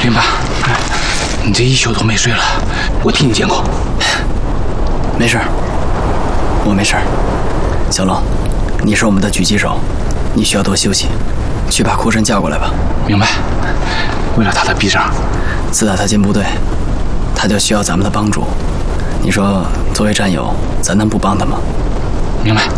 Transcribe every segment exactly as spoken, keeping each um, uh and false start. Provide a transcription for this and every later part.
明白。哎，你这一宿都没睡了，我替你监控。 没事，我没事。小龙，你是我们的狙击手，你需要多休息，去把库申叫过来吧。 明白。为了他的臂章， 自打他进部队，他就需要咱们的帮助。你说，作为战友，咱能不帮他吗？ 明白。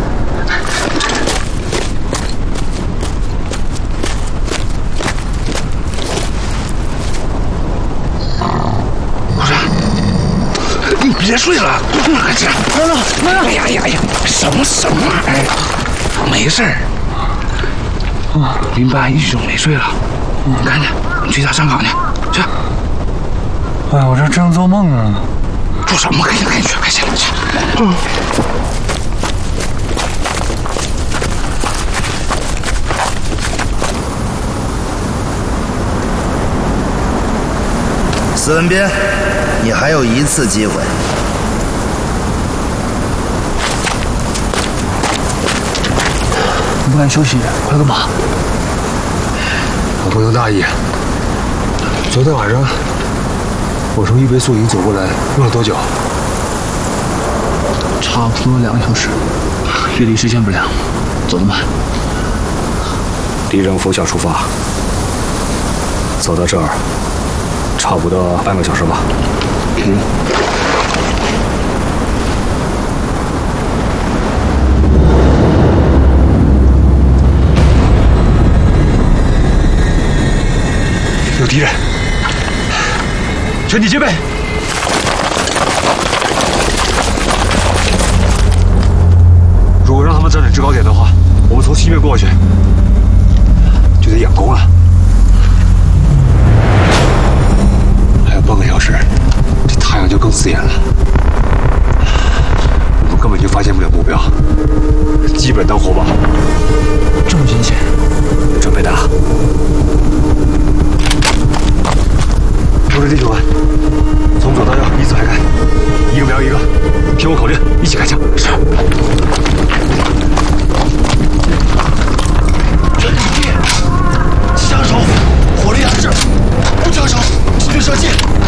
不是，你别睡了，快起来！来了，来了！哎呀呀呀，什么什么玩意儿？没事儿。啊，林班一宿没睡了，你看看，你去他上岗去，去。 哎呀，我这正做梦呢。 做什么？赶紧赶紧去，快起来去！嗯。 斯文斌，你还有一次机会。 你不敢休息，快干嘛？ 我不能大意。昨天晚上，我从预备宿营走过来，用了多久？ 差不多两个小时。夜里视线不良，走得慢。 离人拂晓出发，走到这儿，差不多半个小时吧。嗯。有敌人，全体戒备！如果让他们占领制高点的话，我们从西面过去就得仰攻了。还有半个小时，这太阳就更刺眼了，我们根本就发现不了目标，基本当活靶。 这么惊险， 准备打！同志弟兄们，从左到右依次排开，一个瞄一个，听我口令，一起开枪。是。 全体注意，枪手火力压制，步枪手持续射击。